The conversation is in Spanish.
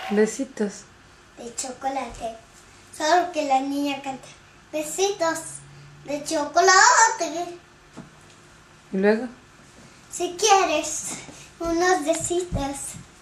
Besitos. de chocolate. Solo que la niña canta besitos de chocolate. ¿Y luego? Si quieres unos besitos